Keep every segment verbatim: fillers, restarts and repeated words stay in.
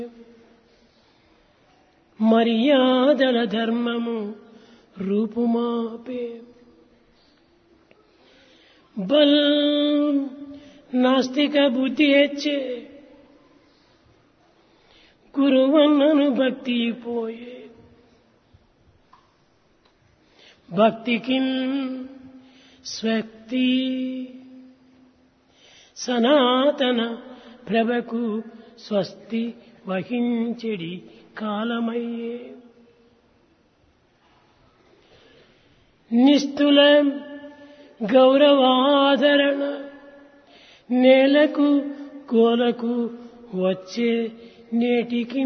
మర్యాదల ధర్మము రూపుమాపే బల్ నాస్తిక బుద్ధి హెచ్చే గురువన్నను భక్తి పోయే భక్తికిన్ స్వక్తి సనాతన ప్రభకు స్వస్తి వహించెడి కాలమయ్యే నిస్తుల గౌరవాదరణ నేలకు కోలకు వచ్చే నేటికి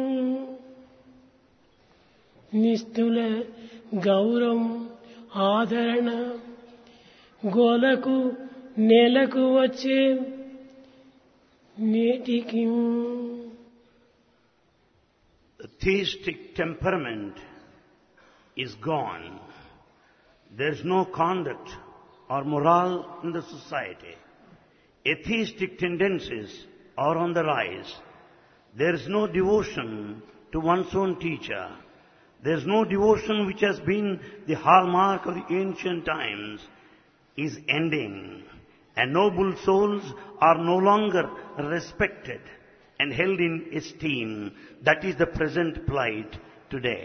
నిస్తుల గౌరవం ఆదరణ గోలకు నేలకు వచ్చే నేటికి. The theistic temperament is gone. There is no conduct or morale in the society. Atheistic tendencies are on the rise. There is no devotion to one's own teacher. There is no devotion which has been the hallmark of the ancient times is ending. And noble souls are no longer respected and held in esteem. That is the present plight today.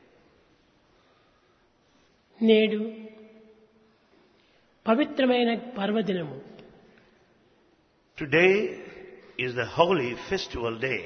నేడు పవిత్రమైన పర్వదినము. Today is the holy festival day.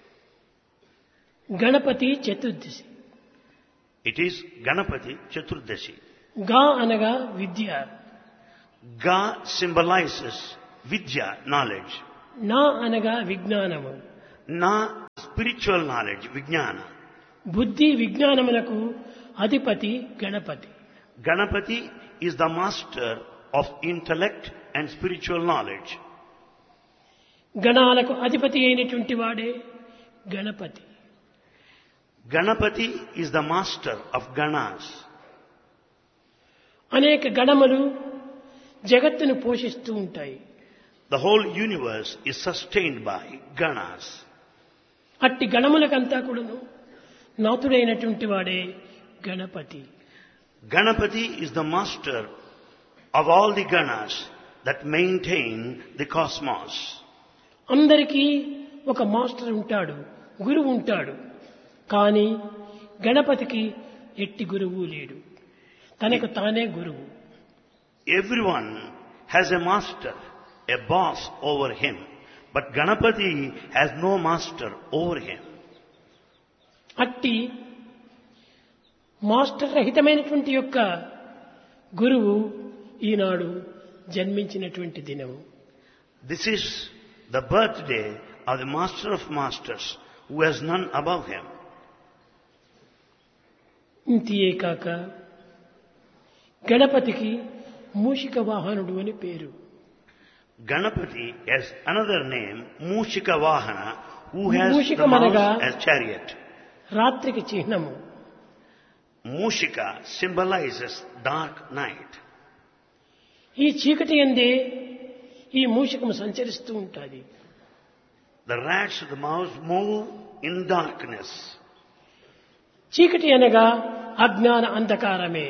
Ganapati Chaturdashi. It is Ganapati Chaturdashi. గా అనగా విద్య. Ga symbolizes Vidya, knowledge. నా అనగా విజ్ఞానము. Na, spiritual knowledge, Vijnana. బుద్ధి విజ్ఞానములకు అధిపతి Ganapati. Ganapati is the master of intellect and spiritual knowledge. గణాలకు అధిపతి అయినటువంటి వాడే Ganapati. Ganapati is the master of Ganas. అనేక గణములు జగత్తును పోషిస్తూ ఉంటాయి. The whole universe is sustained by Ganas. అట్టి గణములకంతా కూడాను నాథుడైనటువంటి వాడే Ganapati. Ganapati is the master of all the Ganas that maintain the cosmos. అందరికీ ఒక మాస్టర్ ఉంటాడు, గురువు ఉంటాడు. కానీ గణపతికి ఎట్టి గురువు లేడు, తనకు తానే గురువు. Everyone has a master, a boss over him, but Ganapati has no master over him. అట్టి మాస్టర్ రహితమైనటువంటి యొక్క గురువు ఈనాడు జన్మించినటువంటి దినము. This is the birthday of the master of masters who has none above him. ఇంతియే కాక గణపతికి మూషిక వాహనుడు అని పేరు. Ganapati has another name, Mushika Vahana, who has Mushika the managa mouse as chariot. రాత్రికి చిహ్నము. Mushika symbolizes dark night. ఈ చీకటి యందే ఈ మూషికము సంచరిస్తూ ఉంటుంది. The rats of the mouse move in darkness. చీకటి అనగా అజ్ఞాన అంధకారమే.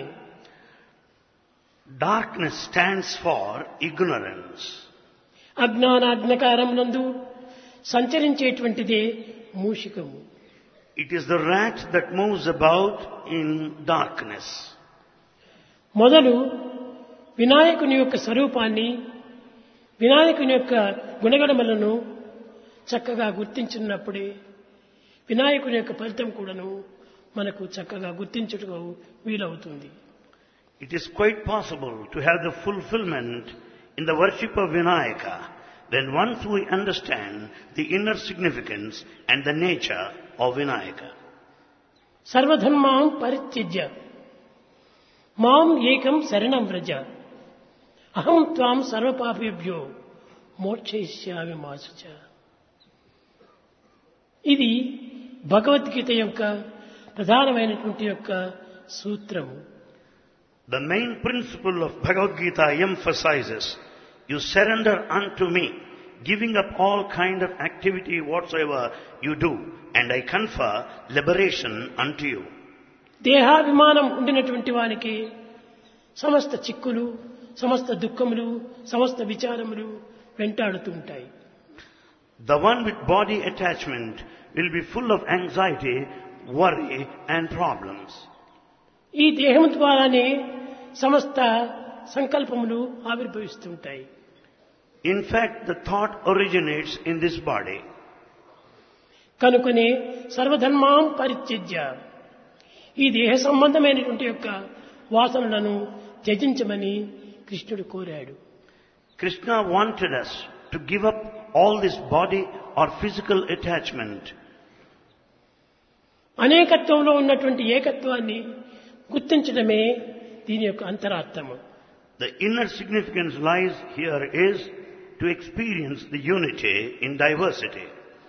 Darkness stands for ignorance. అజ్ఞాన అంధకారమునందు సంచరించేటువంటిదే మూషికము. It is the rat that moves about in darkness. మొదలు వినాయకుని యొక్క స్వరూపాన్ని, వినాయకుని యొక్క గుణగణములను చక్కగా గుర్తించినప్పుడే వినాయకుని యొక్క ఫలితం కూడాను మనకు చక్కగా గుర్తించుటకు వీలవుతుంది. It is quite possible to have the fulfillment in the worship of Vinayaka when once we understand the inner significance and the nature of Vinayaka. సర్వధర్మాం పరిత్యజ్య మాం ఏకం శరణం వ్రజ అహం త్వాం సర్వపాపేభ్యో మోక్షయిష్యామి మా శుచ. ఇది భగవద్గీత యొక్క ప్రధానమైనటువంటి యొక్క సూత్రము. The main principle of Bhagavad Gita emphasizes, you surrender unto me, giving up all kind of activity whatsoever you do, and I confer liberation unto you. దేహాభిమానం ఉండినటువంటి వానికి సమస్త చిక్కులు, సమస్త దుఃఖములు, సమస్త విచారములు వెంటాడుతూ ఉంటాయి. The one with body attachment will be full of anxiety, worry and problems. ఈ దేహం ద్వారానే సమస్త సంకల్పములు ఆవిర్భవిస్తుంటాయి. In fact, the thought originates in this body. కనుకనే సర్వధర్మాం పరిత్యజ్య, ఈ దేహ సంబంధమైనటువంటి యొక్క వాసనలను త్యజించమని కృష్ణుడు కోరాడు. Krishna wanted us to give up all this body or physical attachment. అనేకత్వంలో ఉన్నటువంటి ఏకత్వాన్ని గుర్తించడమే దీని యొక్క అంతరార్థము. The inner significance lies here is to experience the unity in diversity.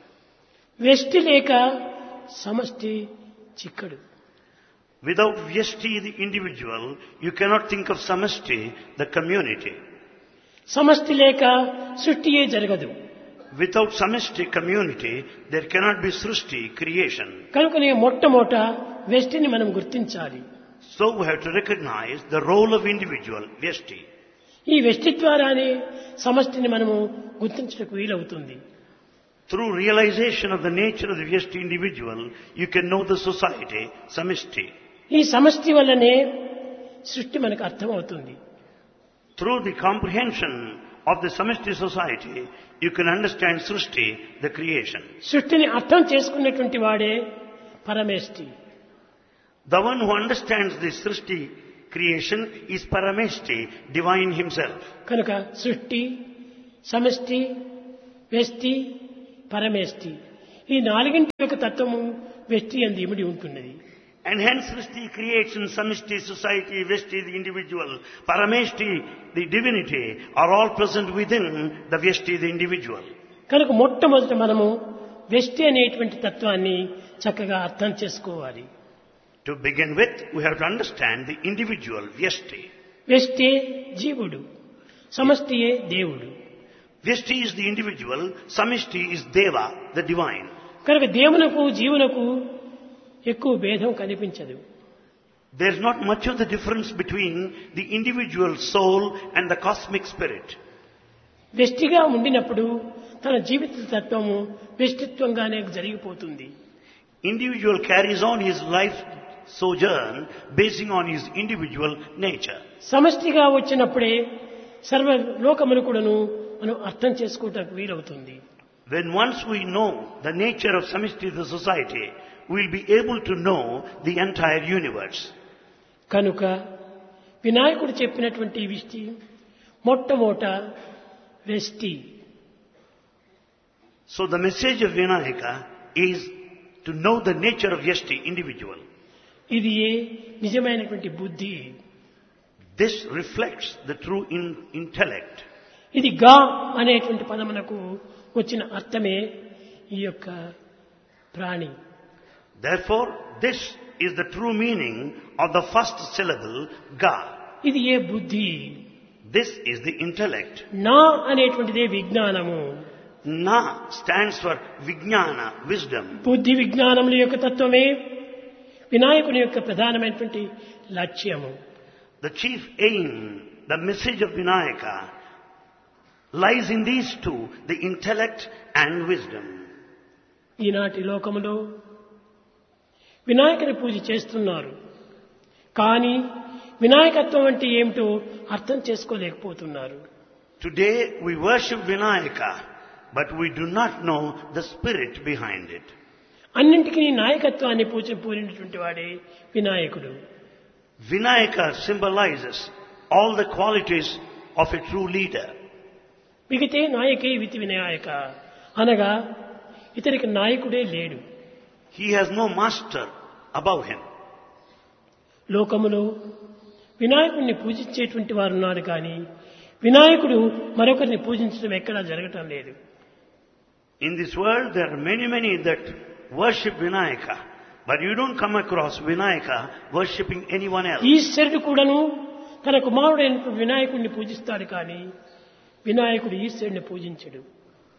వ్యష్టి లేక సమష్టి చిక్కడు. Without vyashti, the individual, you cannot think of samashti, the community. సమష్టి లేక సృష్టియే జరగదు. Without samashti community, there cannot be srushti, creation. కనుకనే మొట్టమొదట వ్యష్టిని మనం గుర్తించాలి. So we have to recognize the role of individual, vyashti. ఈ వ్యష్టి ద్వారానే సమష్టిని మనము గుర్తించడానికి వీలవుతుంది. Through realization of the nature of the vyashti individual, you can know the society, samishti. ఈ సమష్టి వల్లనే సృష్టి మనకు అర్థమవుతుంది. Through the comprehension of the samishti society, you can understand srushti, the creation. సృష్టిని అర్థం చేసుకున్నటువంటి వాడే పరమేష్టి. The one who understands the srushti creation is parameshti, divine himself. కనుక సృష్టి, సమష్టి, వ్యష్టి, పరమేష్టి, ఈ నాలుగింటి యొక్క తత్వము వ్యష్టి యందు ఇమిడి ఉంటున్నది. And hence srushti, creation, samishti, society, vyashti, the individual, parameshti, the divinity, are all present within the vyashti, the individual. కనుక మొట్టమొదట మనము వ్యష్టి అనేటువంటి తత్వాన్ని చక్కగా అర్థం చేసుకోవాలి. To begin with, we have to understand the individual, vyashti. వ్యష్టి జీవుడు, సమష్టియే దేవుడు. Vyashti is the individual, samishti is deva, the divine. కనుక దేవునకు జీవునకు ఎక్కువ భేదం కనిపించదు. There is not much of the difference between the individual soul and the cosmic spirit. వ్యష్టిగా ఉండినప్పుడు తన జీవిత తత్వము వ్యష్టిత్వంగానే జరిగిపోతుంది. Individual carries on his life sojourn basing on his individual nature. సమష్టిగా వచ్చినప్పుడే సర్వ లోకమును కూడాను మనం అర్థం చేసుకోవడానికి వీలవుతుంది. When once we know the nature of samishti, the society, we will be able to know the entire universe. కనుక వినాయకుడు చెప్పినటువంటి ఈ విషయం మొట్టమొదట వ్యష్టి. So the message of Vinayaka is to know the nature of vyashti, individual. ఇది ఏ నిజమైనటువంటి బుద్ధి. This reflects the true in intellect. ఇది గా అనేటువంటి పదమునకు వచ్చిన అర్థమే ఈ యొక్క ప్రాణి. Therefore, this is the true meaning of the first syllable, ga. ఇది ఏ బుద్ధి. This is the intellect. నా అనేటువంటిదే విజ్ఞానము. Na stands for vijnana, wisdom. బుద్ధి విజ్ఞానముల యొక్క తత్వమే వినాయకుని యొక్క ప్రధానమైనటువంటి లక్ష్యము. The chief aim, the message of Vinayaka, lies in these two, the intellect and wisdom. ఈనాటి లోకములో వినాయకుని పూజ చేస్తున్నారు, కానీ వినాయకత్వం అంటే ఏమిటో అర్థం చేసుకోలేకపోతున్నారు. Today we worship Vinayaka, but we do not know the spirit behind it. అన్నింటికీ నాయకత్వాన్ని పూజ పూరినటువంటి వాడే వినాయకుడు. Vinayaka symbolizes all the qualities of a true leader. మిగితే నాయకే వితి Vinayaka అనగా ఇతనికి నాయకుడే లేడు. He has no master above him. లోకములో వినాయకుడిని పూజించేటువంటి వారు ఉన్నారు, కానీ వినాయకుడు మరొకరిని పూజించడం ఎక్కడా జరగటం లేదు. In this world there are many many that worship Vinayaka, but you don't come across Vinayaka worshipping anyone else. ఈశ్వరుడు కూడాను తన కుమారుడైన వినాయకుడిని పూజిస్తాడు, కానీ వినాయకుడు ఈశ్వరుని పూజించడు.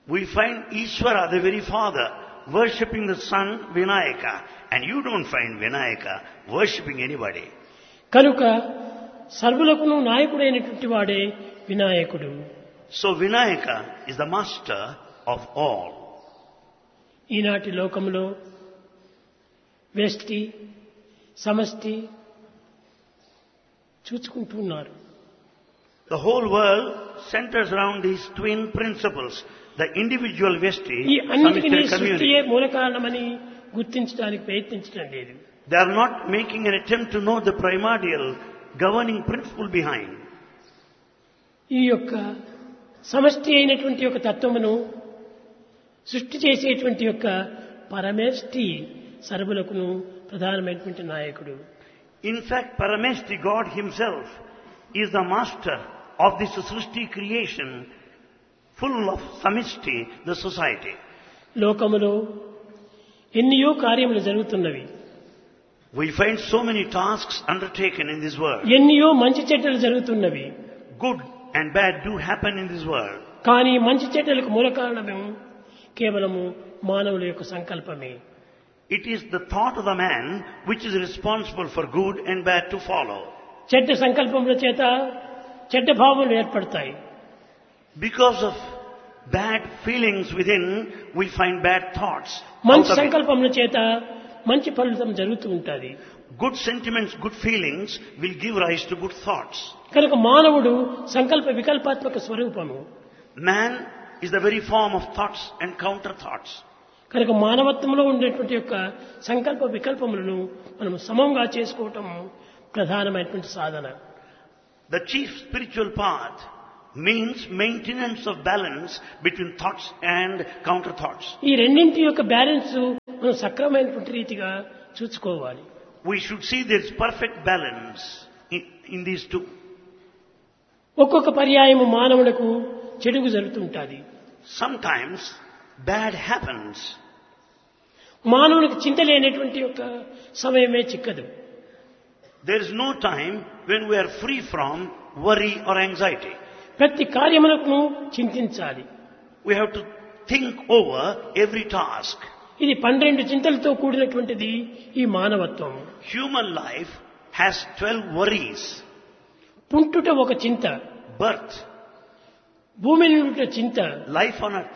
We find Ishvara, the very father, worshipping the son Vinayaka. And you don't find Vinayaka worshipping anybody. కనుక సర్వులకును నాయకుడైనటువంటి వాడే వినాయకుడు. So Vinayaka is the master of all. ఈనాటి లోకంలో వ్యష్టి సమష్టి చూచుకుంటున్నారు. The whole world centers around these twin principles. The individual Vyashti, ఈ అన్నిటికీ Samishta సృష్టియే community. మూల కారణమని గుర్తించడానికి ప్రయత్నించడం లేదు. They are not making an attempt to know the primordial governing principle behind. ఈ యొక్క సమష్టి అయినటువంటి యొక్క తత్వమును సృష్టి చేసేటువంటి యొక్క పరమేష్టి సర్వులకును ప్రధానమైనటువంటి నాయకుడు. In fact, Parameshti, God himself, is the master of this Srishti creation, full of Samishti, the society. లోకములో ఎన్నో కార్యములు జరుగుతున్నవి. We find so many tasks undertaken in this world. ఎన్నో మంచి చెడ్డలు జరుగుతున్నవి. Good and bad do happen in this world. కానీ మంచి చెడ్డలకు మూల కారణము కేవలము మానవుల యొక్క సంకల్పమే. It is the thought of the man which is responsible for good and bad to follow. చెడ్డ సంకల్పముల చేత చెడ్డ భావములు ఏర్పడతాయి. Because of bad feelings within, we find bad thoughts. మంచి out of it. సంకల్పముల చేత మంచి ఫలితం జరుగుతూ ఉంటుంది. Good sentiments, good feelings will give rise to good thoughts. కనుక మానవుడు సంకల్ప వికల్పాత్మక స్వరూపము. Man is the very form of thoughts and counter thoughts. కనుక మానవత్వంలో ఉండేటువంటి యొక్క సంకల్ప వికల్పములను మనం సమంగా చేసుకోవటం ప్రధానమైనటువంటి సాధన. The chief spiritual path means maintenance of balance between thoughts and counter thoughts. ఈ రెండింటి యొక్క బ్యాలెన్స్ మనం సక్రమైనటువంటి రీతిగా చూసుకోవాలి. We should see there is perfect balance in, in these two. ఒక్కొక్క పర్యాయము మానవులకు చెడుగు జరుగుతుంటుంది. Sometimes bad happens. మానవునికి చింత లేనటువంటి యొక్క సమయమే చిక్కదు. There is no time when we are free from worry or anxiety. ప్రతి కార్యములకు చింతించాలి. We have to think over every task. ఇది పన్నెండు చింతలతో కూడినటువంటిది ఈ మానవత్వం. Human life has twelve worries. పుట్టుట ఒక చింత, Birth, భూమి నుండి చింత, life on earth,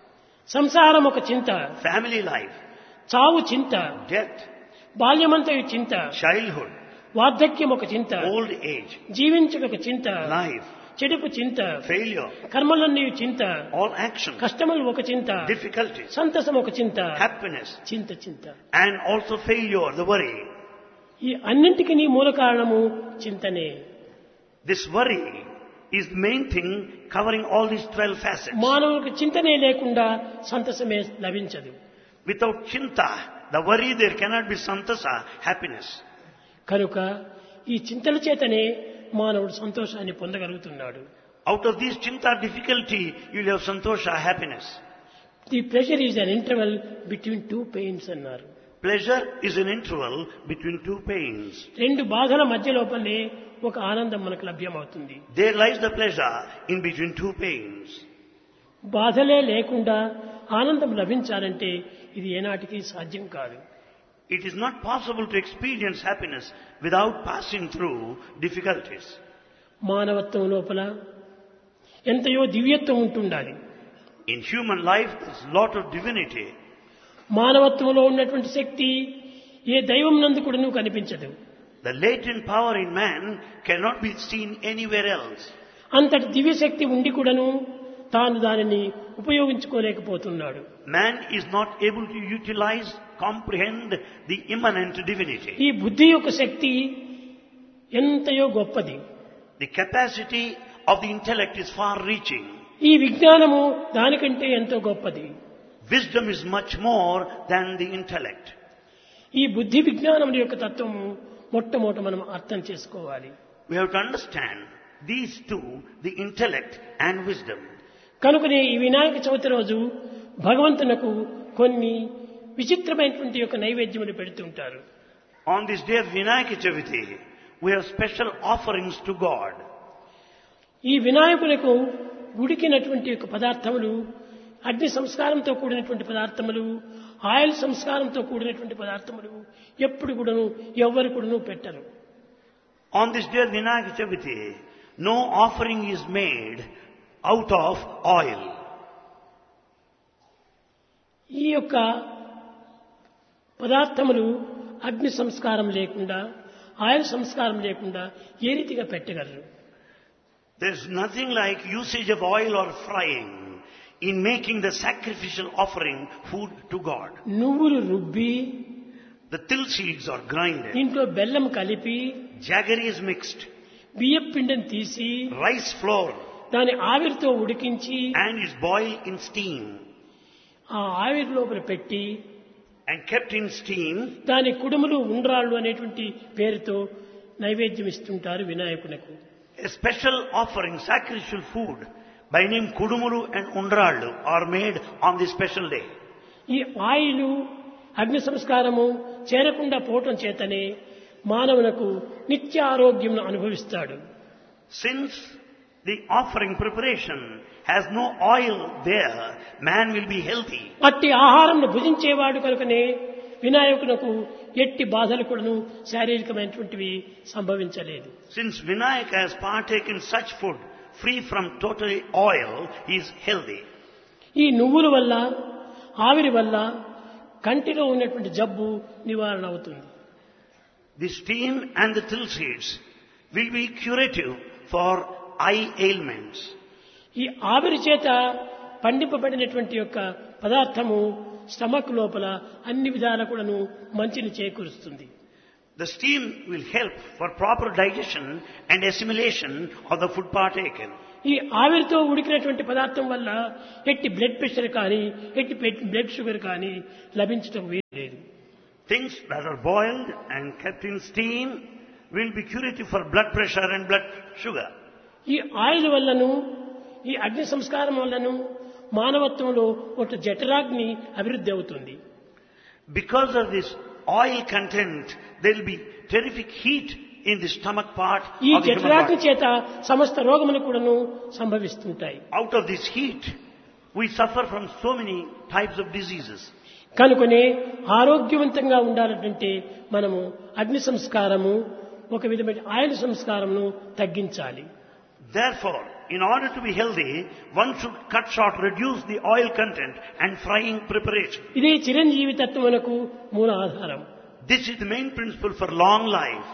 సంసారం ఒక చింత, family life, చావు చింత, death, బాల్యమంతయు చింత, childhood, వార్ధక్యం ఒక చింత, old age, జీవించుట ఒక చింత, life, చెడుపు చింత, failure, కర్మలన్నీ చింత, all actions, కష్టములు ఒక చింత, difficulties, సంతసం ఒక చింత, happiness, చింత చింత. and also failure, the worry. ఈ అన్నింటికి నీ మూల కారణము చింతనే. This worry is the main thing covering all these twelve facets. మానవులకు చింతనే లేకుండా సంతసమే లభించదు. Without chinta, the worry, there cannot be santasa, happiness. కనుక ఈ చింతల చేతనే మానవుడు సంతోషాన్ని పొందగలుగుతున్నాడు. Out of these chinta difficulty, you will have santosha, happiness. The pressure is an interval between two pains అన్నారు. Pleasure is an interval between two pains. రెండు బాధల మధ్య లోపలనే ఒక ఆనందం మనకు లభ్యమవుతుంది. There lies the pleasure in between two pains. బాధలే లేకుండా ఆనందం లభించాలంటే ఇది ఏనాటికి సాధ్యం కాదు. It is not possible to experience happiness without passing through difficulties. మానవత్వం లోపల ఎంతయో దివ్యత్వం ఉంటుండాలి. In human life, there is a lot of divinity. మానవత్వంలో ఉన్నటువంటి శక్తి ఏ దైవం నందు కూడా కనిపించదు. The latent power in man cannot be seen anywhere else. అంతటి దివ్యశక్తి ఉండి కూడాను తాను దానిని ఉపయోగించుకోలేకపోతున్నాడు. Man is not able to utilize, comprehend the immanent divinity. ఈ బుద్ధి యొక్క శక్తి ఎంతయో గొప్పది. The capacity of the intellect is far reaching. ఈ విజ్ఞానము దానికంటే ఎంతో గొప్పది. Wisdom is much more than the intellect. ఈ బుద్ధి విజ్ఞానం యొక్క తత్వము మొట్టమొదట మనం అర్థం చేసుకోవాలి. We have to understand these two, the intellect and wisdom. కనుకనే ఈ వినాయక చవితి రోజు భగవంతునకు కొన్ని విచిత్రమైనటువంటి యొక్క నైవేద్యములు పెడుతుంటారు. On this day of Vinayaka Chaviti, we have special offerings to God. ఈ వినాయకులకు ఉడికినటువంటి యొక్క పదార్థములు అగ్ని సంస్కారంతో కూడినటువంటి పదార్థములు, ఆయిల్ సంస్కారంతో కూడినటువంటి పదార్థములు ఎప్పుడు కూడాను ఎవ్వరు కూడాను పెట్టరు. On this day of Vinayaka Chaviti, no offering is made out of oil. ఈ యొక్క పదార్థములు అగ్ని సంస్కారం లేకుండా, ఆయిల్ సంస్కారం లేకుండా ఏ రీతిగా పెట్టగలరు? There is nothing like usage of oil or frying in making the sacrificial offering food to God. నువ్వులు రుబ్బి, The till seeds are grinded. ఇంట్లో బెల్లం కలిపి, Jaggery is mixed. బియ్యం పిండిని తీసి Rice flour దాని ఆవిరితో ఉడికించి and is boiled in steam ఆ ఆవిరి లోపల పెట్టి and kept in steam. దాని కుడుములు ఉండ్రాళ్ళు అనేటువంటి పేరుతో నైవేద్యం ఇస్తుంటారు వినాయకునకు. A special offering, sacrificial food by name Kudumuru and Undrallu are made on this special day. ఈ ఆయిలు అగ్ని సంస్కారము చేరకుండా పోవటం చేతనే మానవునకు నిత్య ఆరోగ్యం అనుభవిస్తాడు. Since the offering preparation has no oil there, man will be healthy. అట్టి ఆహారంను భుజించేవాడు కనుకనే వినాయకునకు ఎట్టి బాధలు కూడాను శారీరకమైనటువంటివి సంభవించలేదు. Since Vinayaka has partaken such food free from total oil, he is healthy. ఈ నువ్వుల వల్ల, ఆవిరి వల్ల కంటిలో ఉన్నటువంటి జబ్బు నివారణ అవుతుంది. The steam and the till seeds will be curative for eye ailments. ఈ ఆవిరి చేత పండింపబడినటువంటి యొక్క పదార్థము స్టమక్ లోపల అన్ని విధాల కూడాను మంచిని చేకూరుస్తుంది. The steam will help for proper digestion and assimilation of the food partaken. ఈ ఆవిరితో ఉడికినటువంటి పదార్థం వల్ల ఎట్టి బ్లడ్ ప్రెషర్ కానీ, ఎట్టి బ్లడ్ షుగర్ కానీ లభించడం లేదు. Things that are boiled and kept in steam will be curative for blood pressure and blood sugar. ఈ ఆయిల్ వల్లను, ఈ అగ్ని సంస్కారం వల్లను మానవత్వంలో ఒక జఠరాగ్ని అభివృద్ధి అవుతుంది. Because of this oil content, there will be terrific heat in the stomach part ఈ of the human జఠరాగ్ని body. చేత సమస్త రోగములు కూడాను సంభవిస్తుంటాయి. Out of this heat, we suffer from so many types of diseases. కనుకనే ఆరోగ్యవంతంగా ఉండాలంటే మనము అగ్ని సంస్కారము, ఒక విధమైన ఆయిల్ సంస్కారమును తగ్గించాలి. Therefore, in order to be healthy, one should cut short, reduce the oil content and frying preparation. ఇదే చిరంజీవి తత్వమునకు మూల ఆధారం. This is the main principle for long life.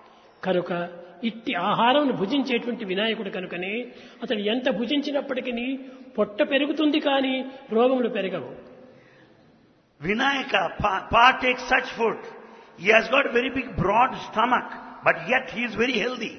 కనుక ఇట్టి ఆహారం భుజించేటువంటి వినాయకుడు కనుకనే అతడు ఎంత భుజించినప్పటికీ పొట్ట పెరుగుతుంది కానీ రోగములు పెరగవు. Vinayaka pa- partakes such food. He has got a very big broad stomach, but yet he is very healthy.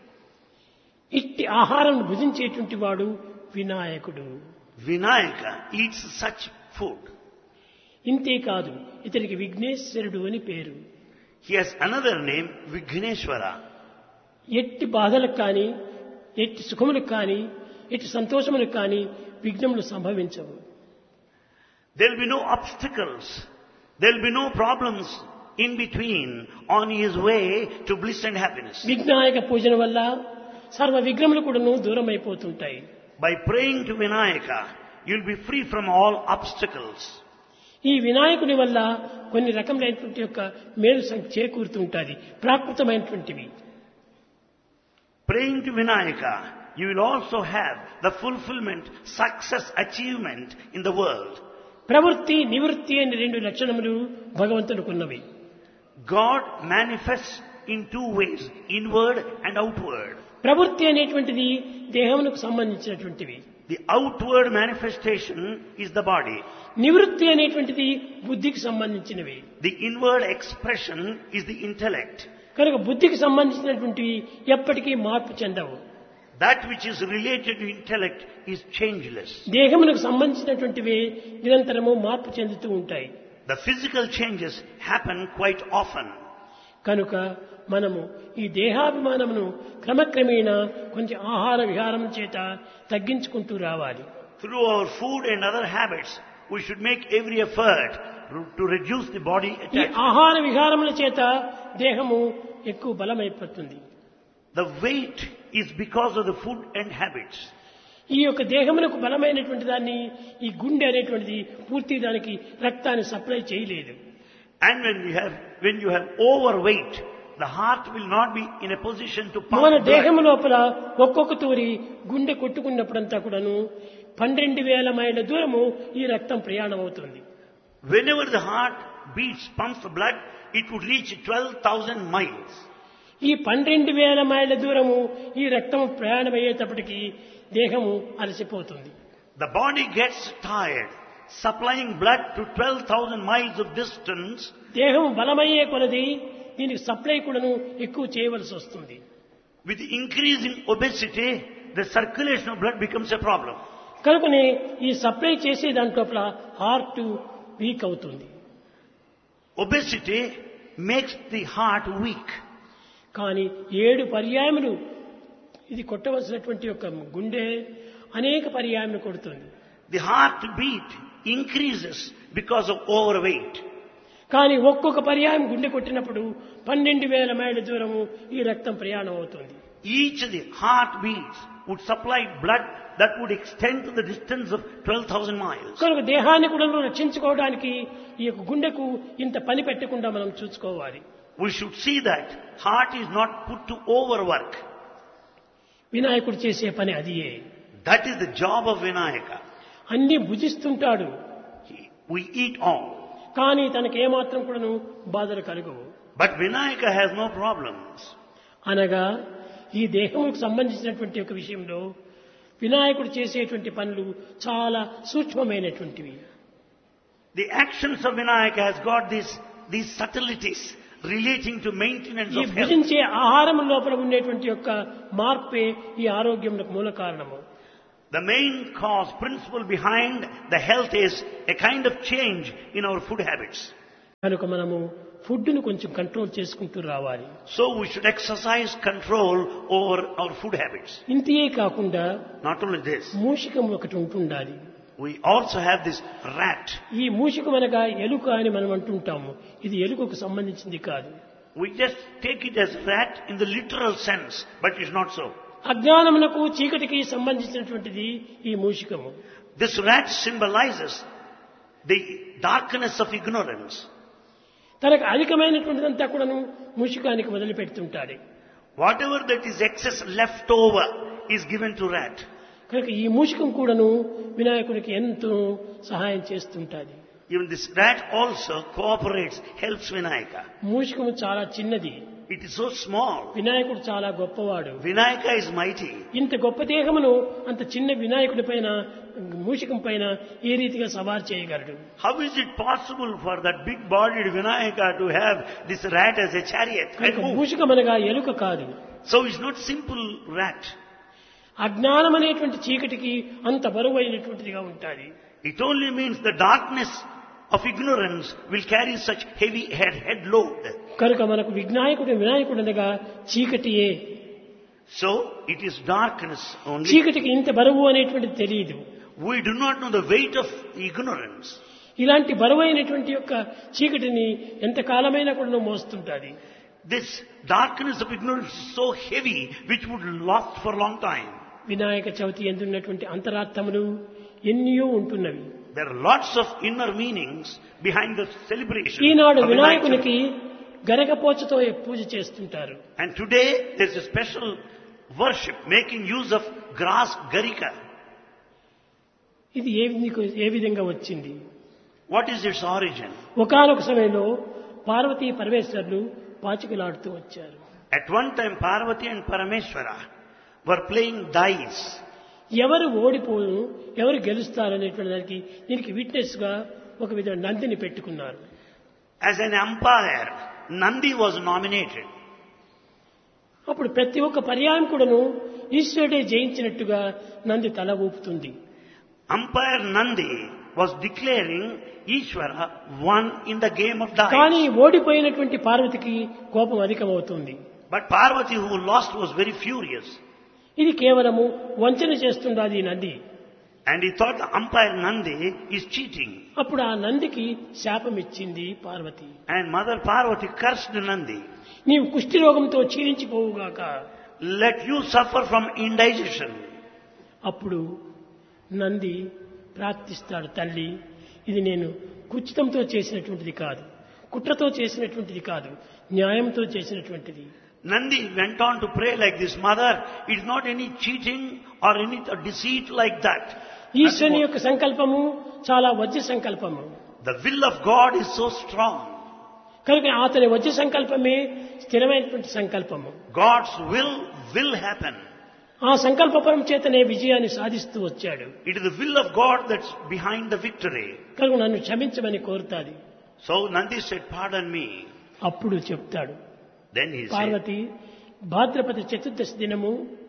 ఇట్టి ఆహారం భుజించేటువంటి వాడు వినాయకుడు. Vinayaka eats such food. ఇంతే కాదు, ఇతనికి విఘ్నేశ్వరుడు అని పేరు. He has another name, Vighneshwara. ఎట్టి బాధలకు కానీ, ఎట్టి సుఖములకు కానీ, ఎట్టి సంతోషములకు కానీ విఘ్నములు సంభవించవు. There will be no obstacles. There will be no problems in between on his way to bliss and happiness. విఘ్నాయక పూజన వల్ల సర్వ విఘ్నములు కూడాను దూరం అయిపోతుంటాయి. By praying to Vinayaka, you will be free from all obstacles. ఈ వినాయకుని వల్ల కొన్ని రకములైనటువంటి యొక్క మేలు సం- చేకూరుతుంటుంది, ప్రాకృతమైనటువంటివి. Praying to Vinayaka, you will also have the fulfillment, success, achievement in the world. ప్రవృత్తి, నివృత్తి అనే రెండు లక్షణములు భగవంతునికున్నవి. God manifests in two ways, inward and outward. ప్రవృత్తి అనేటువంటిది దేహమునకు సంబంధించినటువంటివి. The outward manifestation is the body. నివృత్తి అనేటువంటిది బుద్ధికి సంబంధించినవి. The inward expression is the intellect. కనుక బుద్ధికి సంబంధించినటువంటివి ఎప్పటికీ మార్పు చెందవు. That which is related to intellect is changeless. దేహమునకు సంబంధించినటువంటివి నిరంతరము మార్పు చెందుతూ ఉంటాయి. The physical changes happen quite often. కనుక మనము ఈ దేహాభిమానమును క్రమక్రమేణా కొంచెం ఆహార విహారం చేత తగ్గించుకుంటూ రావాలి. Through our food and other habits, we should make every effort to reduce the body ఈ attachment. ఆహార విహారముల చేత దేహము ఎక్కువ బలమైపోతుంది. The weight is because of the food and habits. ఈ యొక్క దేహమునకు బలమైనటువంటి దాన్ని ఈ గుండె అనేటువంటిది పూర్తి దానికి రక్తాన్ని సప్లై చేయలేదు. And when you have, when you have overweight, the heart will not be in a position to pump మన blood. దేహము లోపల ఒక్కొక్క తూరి గుండె కొట్టుకున్నప్పుడంతా కూడాను పన్నెండు వేల మైళ్ళ దూరము ఈ రక్తం ప్రయాణం అవుతుంది. Whenever the heart beats, pumps the blood, it would reach twelve thousand miles. ఈ పన్నెండు వేల మైళ్ళ దూరము ఈ రక్తం ప్రయాణం అయ్యేటప్పటికి దేహము అలసిపోతుంది. The body gets tired. Supplying blood to twelve thousand miles of distance, దేహం బలమయ్యే కొలది దీనికి సప్లై కూడాను ఎక్కువ చేయవలసి వస్తుంది. with increasing obesity, the circulation of blood becomes a problem. కనుకనే ఈ సప్లై చేసే దాంట్లోపల హార్ట్ వీక్ అవుతుంది. Obesity makes the heart weak. కానీ ఏడు పర్యాయములు ఇది కొట్టవలసినటువంటి యొక్క గుండె అనేక పర్యాయములు కొడుతుంది. The heartbeat increases because of overweight. కానీ ఒక్కొక్క పర్యాయం గుండె కొట్టినప్పుడు పన్నెండు వేల మైళ్ళ దూరము ఈ రక్తం ప్రయాణం అవుతుంది. Each of the heartbeats would supply blood that would extend to the distance of twelve thousand miles. కనుక దేహాన్ని కూడా రక్షించుకోవడానికి ఈ యొక్క గుండెకు ఇంత పని పెట్టకుండా మనం చూసుకోవాలి. We should see that heart is not put to overwork. వినాయకుడు చేసే పని అదియే. That is the job of Vinayaka. అన్ని భుజిస్తుంటాడు. He- We eat all. కానీ తనకి ఏమాత్రం కూడాను బాధలు కలుగవు. But Vinayaka has no problems. అనగా ఈ దేహముకు సంబంధించినటువంటి ఒక విషయంలో వినాయకుడు చేసేటువంటి పనులు చాలా సూక్ష్మమైనటువంటివి. The actions of Vinayaka has got these, these subtleties relating to maintenance ఈ of health. భుజించే ఆహారం లోపల ఉండేటువంటి యొక్క మార్పే ఈ ఆరోగ్యములకు మూల కారణము. The main cause, principle behind the health is a kind of change in our food habits. కనుక మనము ఫుడ్ను కొంచెం కంట్రోల్ చేసుకుంటూ రావాలి. So we should exercise control over our food habits. ఇంతే కాకుండా Not only this, మూషికం ఒకటి ఉంటుండాలి. we also have this rat. ఈ మూషికం అనగా ఎలుక అని మనం అంటుంటాము. ఇది ఎలుకకు సంబంధించింది కాదు. We just take it as rat in the literal sense, but it's not so. అజ్ఞానమునకు చీకటికి సంబంధించినటువంటిది ఈ మూషికము. This rat symbolizes the darkness of ignorance. తనకు అధికమైనటువంటిదంతా కూడాను మూషికానికి వదిలిపెడుతుంటాడు. Whatever that is excess left over is given to rat. కనుక ఈ మూషికం కూడాను వినాయకుడికి ఎంతో సహాయం చేస్తుంటాది. Even this rat also cooperates, helps Vinayaka. మూషికము చాలా చిన్నది. It is so small. వినాయకుడు చాలా గొప్పవాడు. Vinayaka is mighty. ఇంత గొప్ప దేహమును అంత చిన్న వినాయకుడి పైన మూషికం పైన ఏ రీతిగా సవార్ చేయగలడు? How is it possible for that big-bodied Vinayaka to have this rat as a chariot? and కనుక move? మూషికం అనగా ఎలుక కాదు. So it's not simple rat. అజ్ఞానం అనేటువంటి చీకటికి అంత బరువైనటువంటిదిగా ఉంటుంది. It only means the darkness of ignorance will carry such heavy head, head load. కనుక మనకు విఘ్నాయకుడు వినాయకుడు అనగా చీకటియే. So it is darkness only. చీకటికి ఇంత బరువు అనేటువంటిది తెలియదు. We do not know the weight of ignorance. ఇలాంటి బరువైనటువంటి యొక్క చీకటిని ఎంత కాలమైనా కూడా మోస్తుంటాది. This darkness of ignorance is so heavy which would last for a long time. Vinayaka Chavithi ఎందున్నటువంటి అంతరార్థములు ఎన్నో ఉంటున్నవి. There are lots of inner meanings behind the celebration. Eenadu of Vinayak Chavithi. వినాయకునికి గరగపోచతో పూజ చేస్తుంటారు. And today there is a special worship making use of grass garika. ఇది ఏ విధంగా- ఏ విధంగా వచ్చింది? What is its origin? ఒకానొక సమయంలో పార్వతీ పరమేశ్వరులు పాచికలాడుతూ వచ్చారు. At one time Parvati and Parameshwara were playing dice. ఎవరు ఓడిపోను ఎవరు గెలుస్తారనేటువంటి దానికి దీనికి విట్నెస్ గా ఒక విధంగా నందిని పెట్టుకున్నారు. As an umpire, Nandi was nominated. అప్పుడు ప్రతి ఒక్క పర్యాయం కూడాను ఈశ్వరుడే జయించినట్టుగా నంది తల ఊపుతుంది. Umpire Nandi was declaring Ishvara won in the game of కానీ dice. ఓడిపోయినటువంటి పార్వతికి కోపం అధికమవుతుంది. But Parvati who lost was very furious. ఇది కేవలము వంచన చేస్తుండాది ఈ Nandi. And he thought the umpire Nandi is cheating. అప్పుడు ఆ నందికి శాపం ఇచ్చింది Parvati. And Mother Parvati cursed Nandi. నీవు కుష్టి రోగంతో క్షీణించిపోవుగాక. Let you suffer from indigestion. అప్పుడు నంది ప్రార్థిస్తాడు, తల్లి ఇది నేను కుచితంతో చేసినటువంటిది కాదు, కుట్రతో చేసినటువంటిది కాదు, న్యాయంతో చేసినటువంటిది. Nandi went on to pray like this, Mother, it is not any cheating or any deceit like that. ఈశ్వరుని యొక్క సంకల్పము చాలా వజ్ర సంకల్పము. The will of God is so strong. కనుక అతని వజ్ర సంకల్పమే స్థిరమైనటువంటి సంకల్పము. God's will will happen. ఆ సంకల్పపరం చేతనే విజయాన్ని సాధిస్తూ వచ్చాడు. It is the will of God that's behind the victory. కనుక నన్ను క్షమించమని కోరుతాది. So Nandi said, pardon me. అప్పుడు చెప్తాడు, Then he said, పార్వతి భాద్రపద చతుర్దశి దినము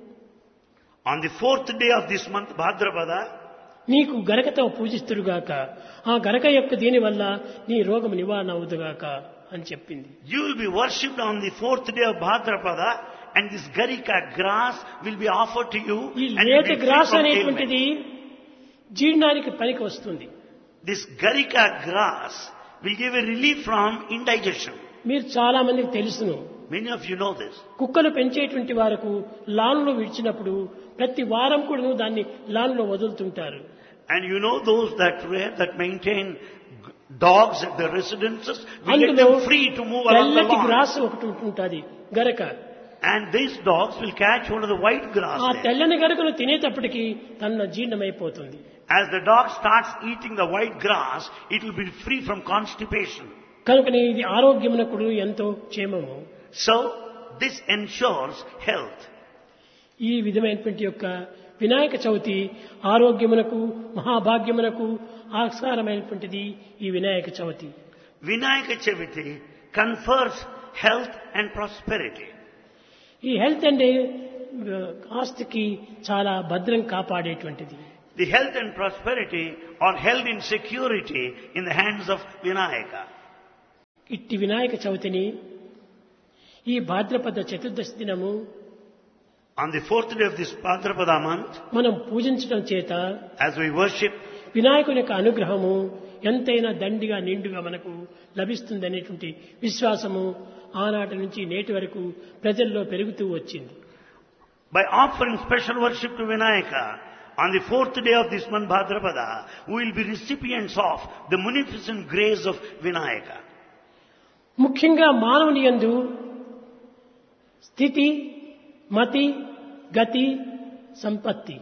on the fourth day of this month, Bhadrapada, నీకు గరకతో పూజిస్తురుగాక, ఆ గరక యొక్క దీని వల్ల నీ రోగం నివారణ అవుదుగాక అని చెప్పింది. you will be worshipped on the fourth day of Bhadrapada, and this garika grass will be offered to you. ఈ And you will లేత be free గ్రాస్ from అనేటువంటిది ailment. జీర్ణానికి పనికి వస్తుంది. This garika grass will give a relief from indigestion. మీరు చాలా మందికి తెలుసును, Many of you know this. కుక్కలు పెంచేటువంటి వారకు లాన్లో విడిచినప్పుడు ప్రతి వారం కూడా దాన్ని లాన్లో వదులుతుంటారు. And you know those that rear, that maintain g- dogs at their residences, we let అందులో them free to move along the తెల్లటి lawn. గ్రాస్ ఒకటి ఉంటుంటుంది గరక. And these dogs will catch hold of the white grass ఆ there. తెల్లని గరకను తినేటప్పటికి తన జీర్ణమైపోతుంది. As the dog starts eating the white grass, it will be free from constipation. కనుకని ఇది ఆరోగ్యమునకు ఎంతో క్షేమము. So, this ensures health. ఈ విధమైనటువంటి యొక్క వినాయక చవితి ఆరోగ్యమునకు మహాభాగ్యమునకు ఆస్కారమైనటువంటిది ఈ Vinayaka Chavithi. Vinayaka Chaviti confers health and prosperity. ఈ హెల్త్ అంటే ఆస్తికి చాలా భద్రం కాపాడేటువంటిది. The health and prosperity are held in security in the hands of Vinayaka. ఇట్టి వినాయక చవితిని ఈ భాద్రపద చతుర్దశి దినము On the fourth day of this Bhadrapada month, మనం పూజించడం చేత as we worship, వినాయకుని యొక్క అనుగ్రహము ఎంతైనా దండిగా నిండుగా మనకు లభిస్తుందనేటువంటి విశ్వాసము ఆనాటి నుంచి నేటి వరకు ప్రజల్లో పెరుగుతూ వచ్చింది. by offering special worship to Vinayaka, on the fourth day of this month Bhadrapada, we will be recipients of the munificent grace of Vinayaka. ముఖ్యంగా మానవుని యందు స్థితి, మతి, గతి, సంపత్తి,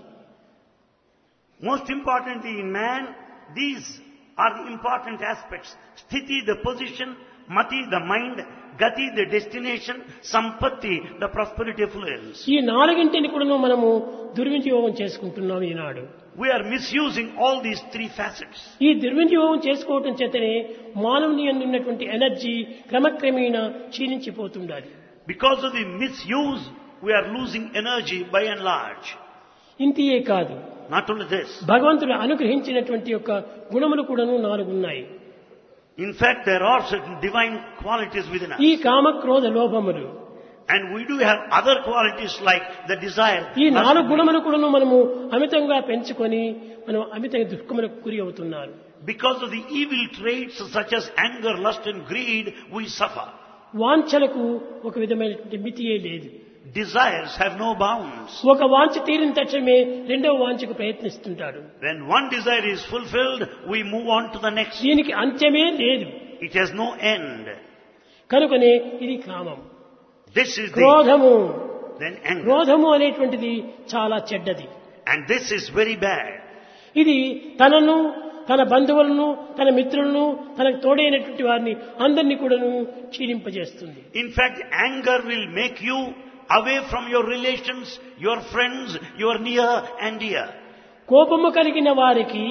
Most importantly in man, these are the important aspects. Sthiti, the position; Mati, the mind; Gati, the destination; Sampatti, the prosperity affluence. ఈ నాలుగింటిని కూడా మనము దుర్వినియోగం చేసుకుంటున్నాం ఈనాడు. We are misusing all these three facets. ఈ దుర్వినియోగం చేసుకోవటం చేతనే మానవుని యందు ఉన్నటువంటి energy క్రమక్రమేణా క్షీణించిపోతుండాలి. Because of the misuse, we are losing energy by and large. ఇంతియే కాదు, Not only this. భగవంతుడు అనుగ్రహించినటువంటి యొక్క గుణములు కూడాను నాలుగు ఉన్నాయి. In fact, there are certain divine qualities within us. ఈ కామ క్రోధ లోభములు, And we do have other qualities like the desire. ఈ నాలుగు lust, గుణములు కూడాను మనము అమితంగా పెంచుకొని మనం అమితంగా దుఃఖములకు గురి అవుతున్నారు. Because of the evil traits such as anger, lust and greed, we suffer. వాంఛలకు ఒక విధమైనటువంటి మితియే లేదు. Desires have no bounds. ఒక వాంఛ తీరిన తక్షణమే రెండవ వాంఛకు ప్రయత్నిస్తుంటాడు. When one desire is fulfilled, we move on to the next. దీనికి అంత్యమే లేదు. It has no end. కనుకనే ఇది కామం. This is the, క్రోధము, then anger. క్రోధము అనేటువంటిది చాలా చెడ్డది. And this is very bad. ఇది తనను, తన బంధువులను, తన మిత్రులను, తనకు తోడైనటువంటి వారిని అందరినీ కూడాను క్షీణింపజేస్తుంది. In fact, anger will make you away from your relations, your friends, your near and dear. కోపము కలిగిన వారికి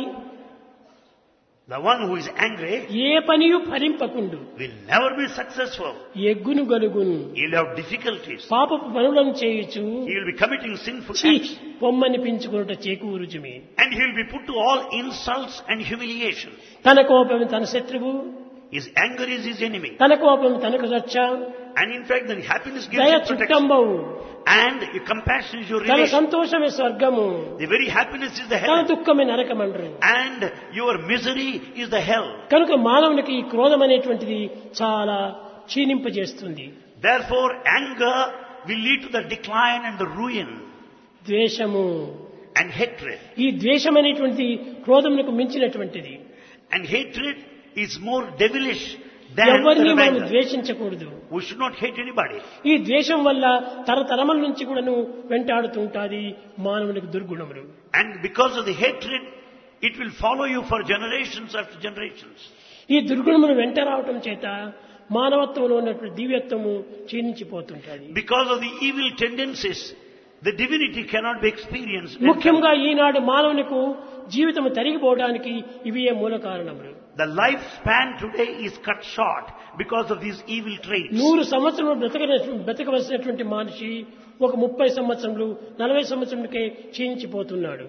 The one who is angry A పనియు ఫలింపకుండు, will never be successful. ఎగ్గును గలుగును, He'll have difficulties. పాపపు పనులను చేయుచు He will be committing sinful చీ acts. పొమ్మని పెంచుకున్నట చేకూరుచుమి. And he will be put to all insults and humiliation. తన కోపం తన శత్రువు, His anger is his enemy. తన కోపం తనకు రక్ష, And in fact, then happiness gives దయ him protection. చుట్టంబవు, And your compassion is your తన relation. సంతోషమే స్వర్గము, The very happiness is the తన heaven. దుఃఖమే నరకమండ్రు. And your misery is the hell. కనుక మానవునికి ఈ క్రోధం అనేటువంటిది చాలా క్షీణింపజేస్తుంది. Therefore, anger will lead to the decline and the ruin. ద్వేషము, and hatred. ఈ ద్వేషం అనేటువంటి క్రోధమునకు మించినటువంటిది. And hatred is more devilish than ఎవరిని మనం anger. ద్వేషించకూడదు. We should not hate anybody. ఈ ద్వేషం వల్ల తరతరముల నుంచి కూడాను వెంటాడుతుంటాది మానవునికి దుర్గుణములు. And because of the hatred, it will follow you for generations after generations. ఈ దుర్గుణములు వెంట రావటం చేత మానవత్వంలో ఉన్నటువంటి దివ్యత్వము క్షీణించిపోతుంటాది. Because of the evil tendencies, the divinity cannot be experienced. ముఖ్యంగా ఈనాడు మానవునికి జీవితం తరిగిపోవడానికి ఇవే మూల కారణములు. The lifespan today is cut short because of these evil traits. నూరు సంవత్సరములు బ్రతక బ్రతకవలసినటువంటి మనిషి ఒక ముప్పై సంవత్సరములు నలభై సంవత్సరములకే క్షీణించిపోతున్నాడు.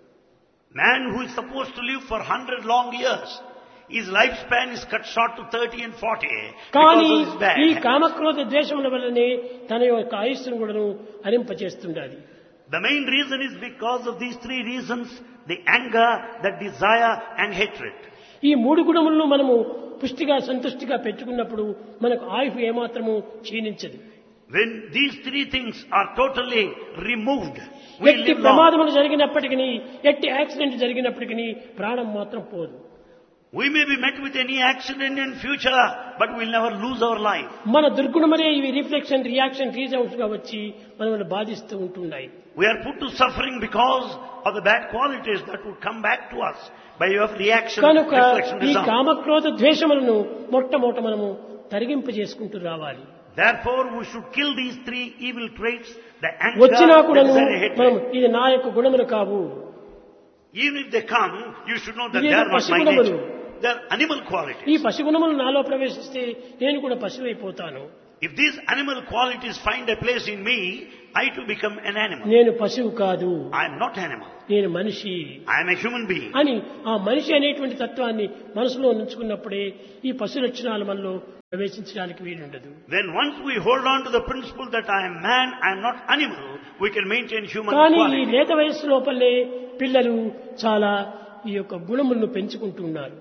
Man who is supposed to live for one hundred long years, his lifespan is cut short to thirty and forty కానీ because of his bad ఈ habits. కామక్రోధ ద్వేషముల వల్లనే తన యొక్క ఆయుస్సును కూడాను హరింపచేస్తుండాలి. The main reason is because of these three reasons: the anger, the desire and hatred. ఈ మూడు గుణములను మనము పుష్టిగా సంతుష్టిగా పెట్టుకున్నప్పుడు మనకు ఆయుష్ ఏమాత్రము క్షీణించదు. When these three things are totally removed, we ఎట్టి live long. ప్రమాదములు జరిగినప్పటికీ ఎట్టి యాక్సిడెంట్ జరిగినప్పటికీ ప్రాణం మాత్రం పోదు. We may be met with any accident in future, but we'll never lose our life. మన దుర్గుణమనే ఇవి రిఫ్లెక్షన్ రియాక్షన్ రీజౌట్స్ గా వచ్చి మనల్ని బాధిస్తూ ఉంటున్నాయి. We are put to suffering because of the bad qualities that would come back to us by way of reaction, కనుక reflection, ఈ result. కామక్రోధ ద్వేషములను మొట్టమొదట మనము తరిగింపు చేసుకుంటూ రావాలి. Therefore, we should kill these three evil traits: the anger, వచ్చినా the కూడాను desire, and మనం hatred. ఇది నా యొక్క గుణములు కావు. Even if they come, you should know that ఇవి they are not my పశుగుణములు. nature. They are animal ఈ qualities. పశుగుణములు నాలో ప్రవేశిస్తే నేను కూడా పశువైపోతాను. If these animal qualities find a place in me, I too become an animal. నేను పశువు కాదు, I am not animal. నేను మనిషి I am a human being. అని ఆ మనిషి అనేటువంటి తత్వాన్ని మనసులో ఉంచుకున్నప్పుడే ఈ పశు లక్షణాలు మనలో ప్రవేశించడానికి వీలుండదు. Then once we hold on to the principle that I am man, I am not animal, we can maintain human కానీ ఈ quality. లేత వయస్సు లోపలే పిల్లలు చాలా ఈ యొక్క గుణములను పెంచుకుంటూ ఉన్నారు.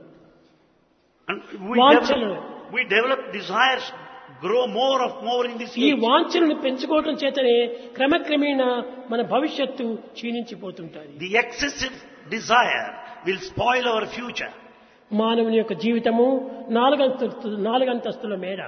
And we వాంఛలు. develop, we develop desires, grow more of more in this ఈ age. వాంఛలను పెంచుకోవటం చేతనే క్రమక్రమేణా మన భవిష్యత్తు క్షీణించిపోతుంటుంది. The excessive desire will spoil our future. మానవుని యొక్క జీవితము నాలుగంతస్తు నాలుగంతస్తుల మేడ.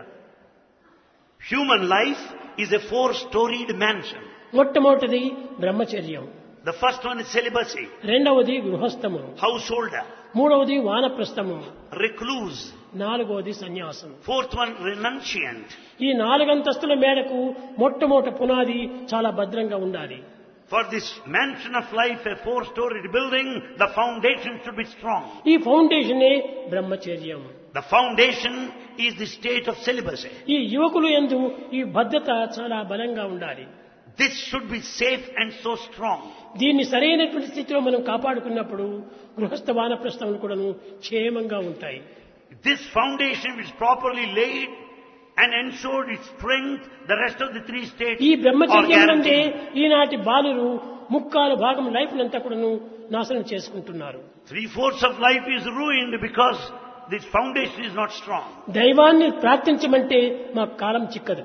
Human life is a four-storied mansion. మొట్టమొదటిది బ్రహ్మచర్యం, The first one is celibacy, రెండవది గృహస్థము, householder, మూడవది వానప్రస్థము, recluse. నాలుగవది సన్యాసం. Fourth one, renunciant. ఈ నాలుగంతస్తుల మేడకు మొట్టమొదటి పునాది చాలా భద్రంగా ఉండాలి. For this mansion of life, a four-storied building, the foundation should be strong. ఈ ఫౌండేషనే బ్రహ్మచర్యం. The foundation is the state of celibacy. ఈ యువకులు యందు ఈ భద్రత చాలా బలంగా ఉండాలి. This should be safe and so strong. దీన్ని సరైనటువంటి స్థితిలో మనం కాపాడుకున్నప్పుడు గృహస్థ వానప్రస్థములు కూడాను క్షేమంగా ఉంటాయి. This foundation is properly laid and ensured its strength, the rest of the three states ఈ are బ్రహ్మచర్యం అంటే guaranteed. ఈనాటి బాలురు ముక్కాలు భాగం లైఫ్ నంతా కూడాను నాశనం చేసుకుంటున్నారు. Three-fourths of life is ruined because this foundation is not strong. దైవాన్ని ప్రార్థించమంటే మాకు కాలం చిక్కదు.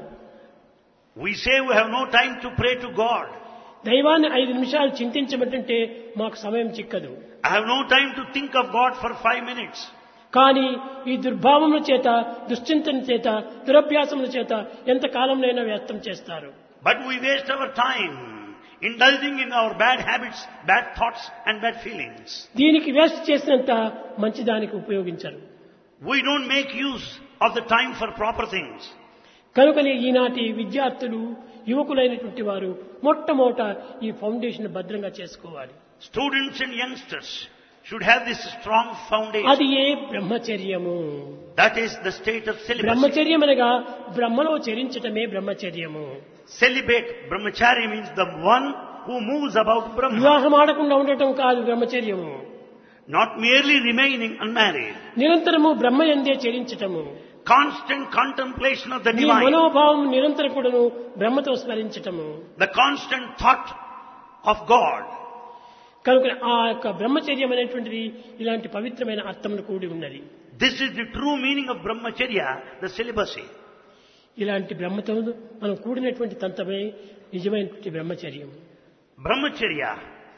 We say we have no time to pray to God. దైవాన్ని ఐదు నిమిషాలు చింతించమంటే మాకు సమయం చిక్కదు. I have no time to think of God for five minutes. కానీ ఈ దుర్భావముల చేత దుశ్చింతన చేత దురభ్యాసముల చేత ఎంత కాలంలోనైనా వ్యర్థం చేస్తారు. But we waste our time indulging in our bad habits, bad thoughts and bad feelings. దీనికి వేస్ట్ చేసినంత మంచి దానికి ఉపయోగించరు. We don't make use of the time for proper things. కనుకనే ఈనాటి విద్యార్థులు యువకులైనటువంటి వారు మొట్టమొదట ఈ ఫౌండేషన్ భద్రంగా చేసుకోవాలి. Students and youngsters should have this strong foundation. అది ఏ బ్రహ్మచర్యము. That is the state of celibacy. బ్రహ్మచర్యం అనగా బ్రహ్మలో చరించటమే బ్రహ్మచర్యము. Celibate, brahmachari means the one who moves about Brahma. వివాహం ఆడకుండా ఉండటం కాదు బ్రహ్మచర్యము. Not merely remaining unmarried. నిరంతరము బ్రహ్మ యందే చరించటము. Constant contemplation of the ఈ divine. మనోభావం నిరంతరం కూడాను బ్రహ్మతో స్మరించటము. The constant thought of God. కనుక ఆ యొక్క బ్రహ్మచర్యం అనేటువంటిది ఇలాంటి పవిత్రమైన అర్థమును కూడి ఉన్నది. This is the true meaning of brahmacharya, the celibacy. ఇలాంటి బ్రహ్మతో మనం కూడినటువంటి తంత్రమే నిజమైనటువంటి బ్రహ్మచర్యం. Brahmacharya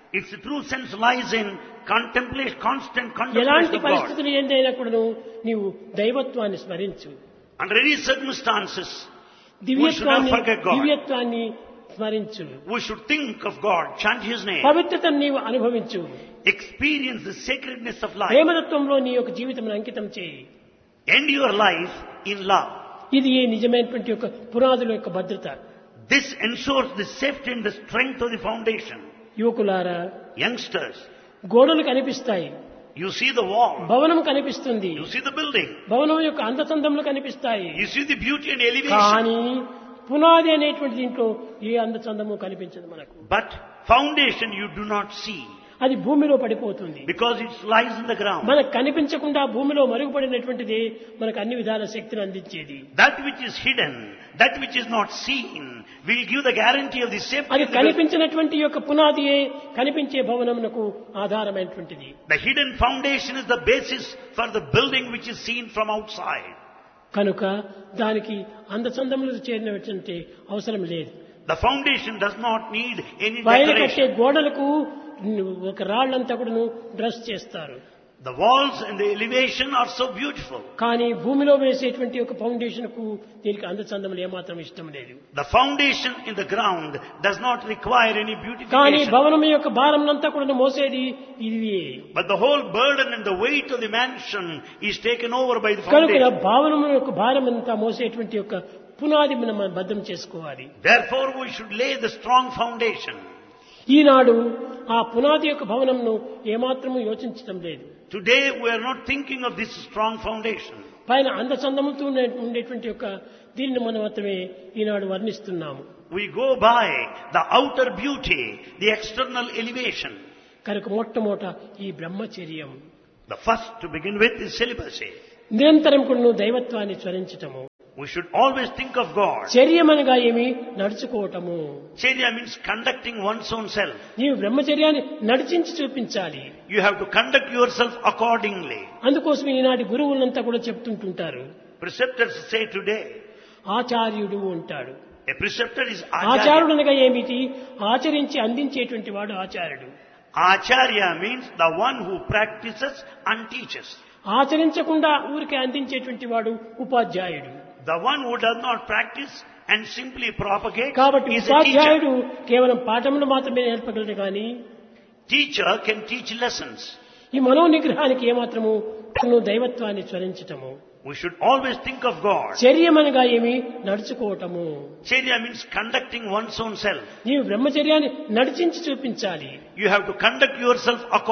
Its true sense lies in contemplation, constant contemplation ఎలాంటి of God. పరిస్థితులు ఏందైనప్పుడు నీవు దైవత్వాన్ని స్మరించు. Under any circumstances, దివ్యత్వాన్ని forget God. దివ్యత్వాన్ని స్మరించు. we should think of God, chant His name, పవిత్రతను నీవు అనుభవించు. experience the sacredness of life, ప్రేమతత్వంలో నీ యొక్క జీవితం అంకితం చేయి. end your life in love. ఇది ఈ నిజమైనటువంటి యొక్క పునాదుల యొక్క భద్రత. This ensures the safety and the strength of the foundation. యువకులారా, Youngsters, గోడలు కనిపిస్తాయి, you see the wall, భవనం కనిపిస్తుంది, you see the building, భవనం యొక్క అందచందములు కనిపిస్తాయి. you see the beauty and elevation, కానీ పునాది అనేటువంటి దీంట్లో ఏ అందచందము కనిపించదు మనకు. but foundation you do not see అది భూమిలో పడిపోతుంది. because it lies in the ground. మనకు కనిపించకుండా భూమిలో మరుగుపడినటువంటిది మనకు అన్ని విధాల శక్తిని అందించేది. That which is hidden, that which is not seen, will give the guarantee of the safety. అది of the building. కనిపించినటువంటి యొక్క పునాదియే కనిపించే భవనమునకు ఆధారమైనటువంటిది. The hidden foundation is the basis for the building which is seen from outside. కనుక దానికి అందచందములు చేరినటువంటి అవసరం లేదు. The foundation does not need any పైన కట్టే decoration. గోడలకు ఒక రాళ్లంతా కూడా డ్రెస్ చేస్తారు. The walls and the elevation are so beautiful. కానీ భూమిలో వేసేటువంటి ఒక ఫౌండేషన్ కు దీనికి అందచందములు ఏమాత్రం ఇష్టం లేదు. The foundation in the ground does not require any కానీ beautification. భవనం యొక్క భారంనంతా కూడా మోసేది ఇది. But the whole burden and the weight of the mansion is taken over by the కనుక foundation. భవనం యొక్క భారం అంతా మోసేటువంటి యొక్క పునాది మనం భద్రం చేసుకోవాలి. Therefore we should lay the strong foundation. ఈనాడు ఆ పునాది యొక్క భవనంను ఏమాత్రము యోచించడం లేదు. Today we are not thinking of this strong foundation. పైన అందచందముతో ఉండేటువంటి యొక్క దీనిని మనం మాత్రమే ఈనాడు వర్ణిస్తున్నాము. We go by the outer beauty, the external elevation. కనుక మొట్టమొదట ఈ బ్రహ్మచర్యం, The first to begin with is celibacy. నిరంతరం కూడా నువ్వు దైవత్వాన్ని స్మరించటము. We should always think of God. చర్యమనగా ఏమి? నడుచుకోవటము. Charya means conducting one's own self. నీవు బ్రహ్మచర్యాన్ని నడిచించి చూపించాలి. You have to conduct yourself accordingly. అందుకోసం ఈనాటి గురువులంతా కూడా చెప్తుంటుంటారు, Preceptors say today, ఆచార్యుడు అంటాడు. a preceptor is Acharya. ఆచార్యుడు అనగా ఏమిటి? ఆచరించి అందించేటువంటి వాడు ఆచార్యుడు. Acharya means the one who practices and teaches. ఆచరించకుండా ఊరికే అందించేటువంటి వాడు ఉపాధ్యాయుడు. The one who does not practice and simply propagate కాబట్టి is a teacher. ఉపాధ్యాయుడు కేవలం పాఠములు మాత్రమే నేర్పగలడు కానీ Teacher can teach lessons. ఈ మనో నిగ్రహానికి ఏమాత్రము నువ్వు దైవత్వాన్ని స్మరించటము. We should always think of God. చర్యమనగా ఏమి? నడుచుకోవటము. Charya means conducting one's own self. నీవు బ్రహ్మచర్యాన్ని నడిచించి చూపించాలి. You have to conduct yourself accordingly.